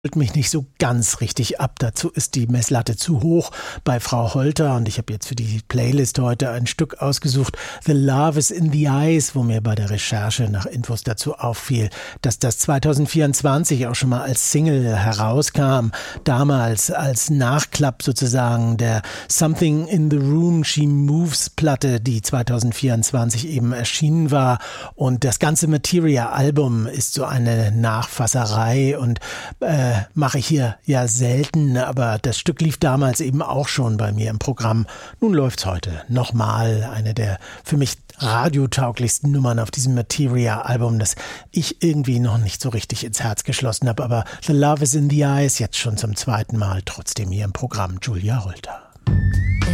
holt mich nicht so ganz richtig ab. Dazu ist die Messlatte zu hoch bei Frau Holter und ich habe jetzt für die Playlist heute ein Stück ausgesucht, The Love is in the Eyes, wo mir bei der Recherche nach Infos dazu auffiel, dass das 2024 auch schon mal als Single herauskam, damals als Nachklapp sozusagen der Something in the Room She Moves Platte, die 2024 eben erschienen war, und das ganze Materia-Album ist so eine Nachfasserei und mache ich hier ja selten, aber das Stück lief damals eben auch schon bei mir im Programm. Nun läuft's heute nochmal, eine der für mich radiotauglichsten Nummern auf diesem Materia-Album, das ich irgendwie noch nicht so richtig ins Herz geschlossen habe, aber The Love is in the Eyes jetzt schon zum zweiten Mal trotzdem hier im Programm. Julia Holter.